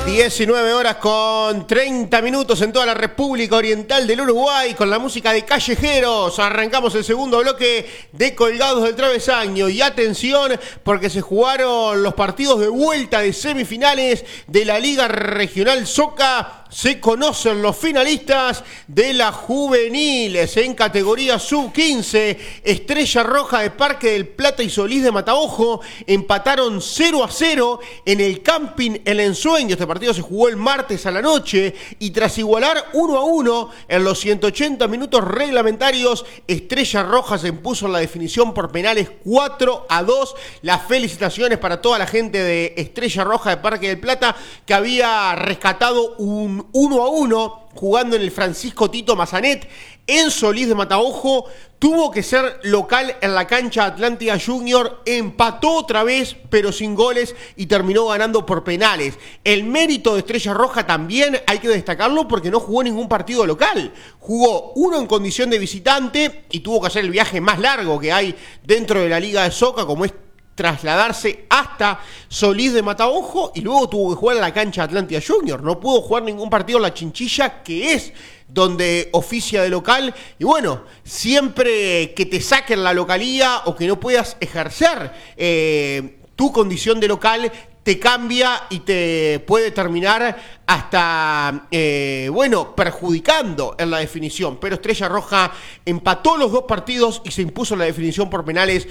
19 horas con 30 minutos en toda la República Oriental del Uruguay con la música de Callejeros. Arrancamos el segundo bloque de Colgados del Travesaño y atención porque se jugaron los partidos de vuelta de semifinales de la Liga Regional Soca. Se conocen los finalistas de las juveniles en categoría sub-15. Estrella Roja de Parque del Plata y Solís de Mataojo empataron 0-0 en el Camping El Ensueño. Este partido se jugó el martes a la noche y tras igualar 1-1 en los 180 minutos reglamentarios, Estrella Roja se impuso en la definición por penales 4-2. Las felicitaciones para toda la gente de Estrella Roja de Parque del Plata que había rescatado un 1-1 jugando en el Francisco Tito Mazanet en Solís de Mataojo. Tuvo que ser local en la cancha Atlántida Junior, empató otra vez pero sin goles y terminó ganando por penales. El mérito de Estrella Roja también hay que destacarlo porque no jugó ningún partido local. Jugó uno en condición de visitante y tuvo que hacer el viaje más largo que hay dentro de la Liga de Soca, como es trasladarse hasta Solís de Mataojo, y luego tuvo que jugar en la cancha Atlántida Junior. No pudo jugar ningún partido en la Chinchilla, que es donde oficia de local. Y bueno, siempre que te saquen la localía o que no puedas ejercer tu condición de local, te cambia y te puede terminar hasta, perjudicando en la definición. Pero Estrella Roja empató los dos partidos y se impuso en la definición por penales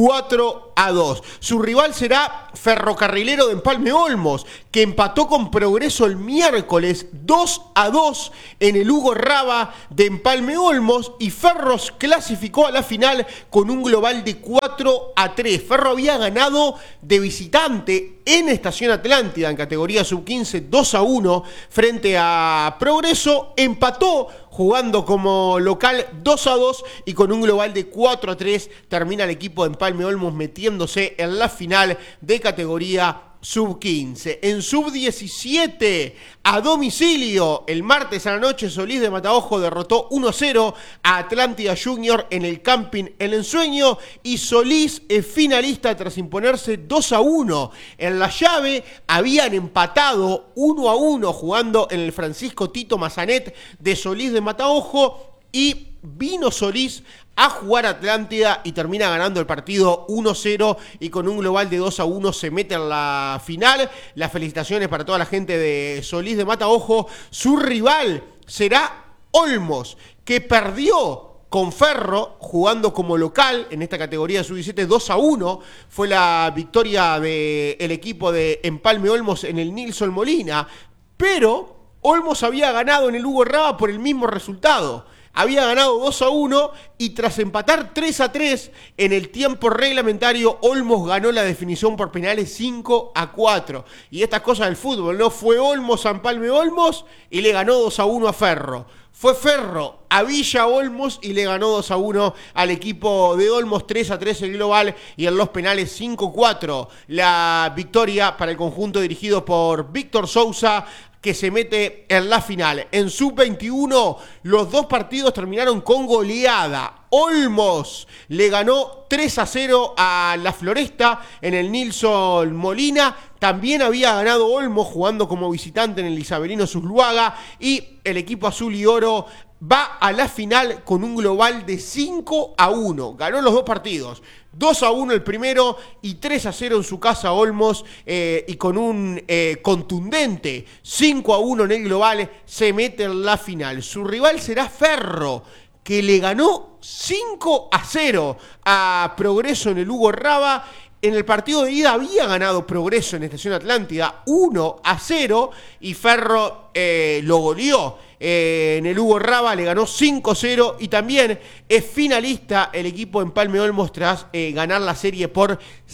4-2. Su rival será Ferrocarrilero de Empalme Olmos, que empató con Progreso el miércoles 2-2 en el Hugo Raba de Empalme Olmos, y Ferros clasificó a la final con un global de 4-3. Ferro había ganado de visitante en Estación Atlántida en categoría sub-15 2-1 frente a Progreso, empató jugando como local 2-2 y con un global de 4-3 termina el equipo de Empalme Olmos metiéndose en la final de categoría sub-15. En sub-17, a domicilio, el martes a la noche, Solís de Mataojo derrotó 1-0 a Atlántida Junior en el Camping El Ensueño, y Solís es finalista tras imponerse 2-1. En la llave habían empatado 1-1 jugando en el Francisco Tito Mazanet de Solís de Mataojo, y vino Solís a jugar a Atlántida y termina ganando el partido 1-0 y con un global de 2-1 se mete en la final. Las felicitaciones para toda la gente de Solís de Mataojo. Su rival será Olmos, que perdió con Ferro jugando como local en esta categoría sub-17 2-1. Fue la victoria del equipo de Empalme Olmos en el Nilson Molina, pero Olmos había ganado en el Hugo Raba por el mismo resultado. Había ganado 2-1 y tras empatar 3-3 en el tiempo reglamentario, Olmos ganó la definición por penales 5-4. Y estas cosas del fútbol, ¿no? Fue Olmos a Empalme Olmos y le ganó 2-1 a Ferro. Fue Ferro a Villa Olmos y le ganó 2-1 al equipo de Olmos, 3-3 el global y en los penales 5-4. La victoria para el conjunto dirigido por Víctor Sousa, que se mete en la final. En sub-21, los dos partidos terminaron con goleada. Olmos le ganó 3-0 a La Floresta en el Nilson Molina. También había ganado Olmos jugando como visitante en el Isabelino Susluaga, y el equipo azul y oro va a la final con un global de 5-1. Ganó los dos partidos. 2-1 el primero y 3-0 en su casa Olmos, y con un contundente 5-1 en el global se mete en la final. Su rival será Ferro, que le ganó 5-0 a Progreso en el Hugo Raba. En el partido de ida había ganado Progreso en Estación Atlántida 1-0 y Ferro lo goleó. En el Hugo Raba le ganó 5-0 y también es finalista el equipo de Empalme Olmos tras ganar la serie por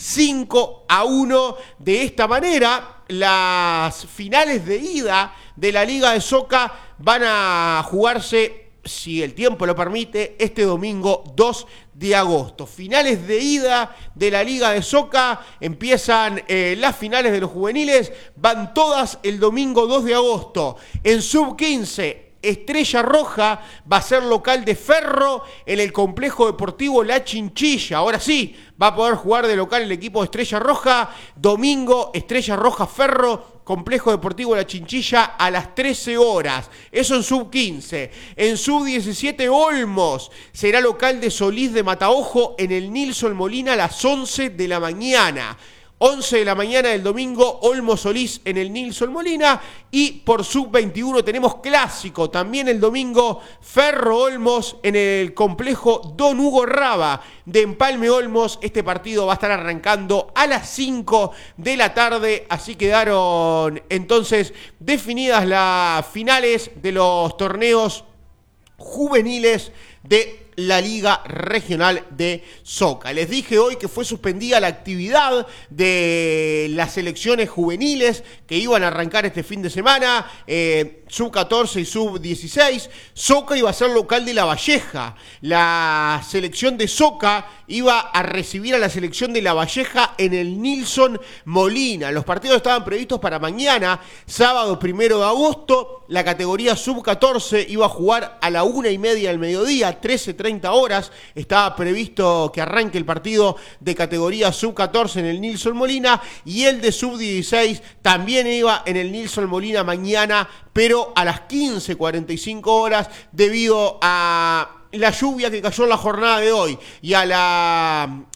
5-1. De esta manera, las finales de ida de la Liga de Soca van a jugarse, si el tiempo lo permite, este domingo 2 de agosto. Finales de ida de la Liga de Soca, empiezan las finales de los juveniles, van todas el domingo 2 de agosto. En sub-15, Estrella Roja va a ser local de Ferro en el complejo deportivo La Chinchilla. Ahora sí, va a poder jugar de local el equipo de Estrella Roja. Domingo, Estrella Roja Ferro Complejo Deportivo La Chinchilla a las 13 horas. Eso en sub-15. En sub-17, Olmos será local de Solís de Mataojo en el Nilson Molina a las 11 de la mañana. 11 de la mañana del domingo, Olmos Solís en el Nilson Molina. Y por sub-21 tenemos clásico también el domingo, Ferro Olmos en el complejo Don Hugo Raba de Empalme Olmos. Este partido va a estar arrancando a las 5 de la tarde. Así quedaron entonces definidas las finales de los torneos juveniles de la Liga Regional de Soca. Les dije hoy que fue suspendida la actividad de las selecciones juveniles que iban a arrancar este fin de semana, sub-14 y sub-16. Soca iba a ser local de La Valleja. La selección de Soca iba a recibir a la selección de La Valleja en el Nilson Molina. Los partidos estaban previstos para mañana, sábado 1 de agosto. La categoría sub-14 iba a jugar a la 1:30 del mediodía, 13:30 horas. Estaba previsto que arranque el partido de categoría sub-14 en el Nilson Molina, y el de sub-16 también iba en el Nilson Molina mañana, pero a las 15:45 horas, debido a la lluvia que cayó en la jornada de hoy y al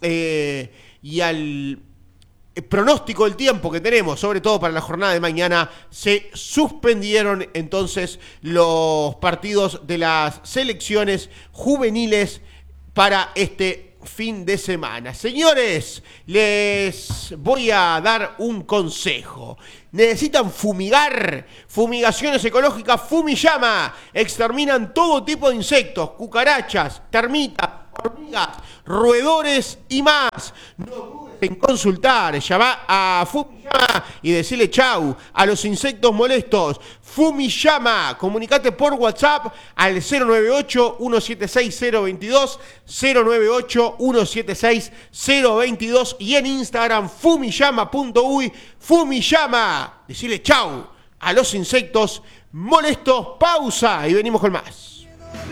pronóstico del tiempo que tenemos, sobre todo para la jornada de mañana, se suspendieron entonces los partidos de las selecciones juveniles para este fin de semana. Señores, les voy a dar un consejo. ¿Necesitan fumigar? Fumigaciones ecológicas Fumiyama. Exterminan todo tipo de insectos, cucarachas, termitas, hormigas, roedores y más. No dudes en consultar. Llama a Fumiyama y decirle chau a los insectos molestos. Fumiyama. Comunicate por WhatsApp al 098-176-022, 098-176-022, y en Instagram fumiyama.uy. Fumiyama. Decirle chau a los insectos molestos. Pausa y venimos con más.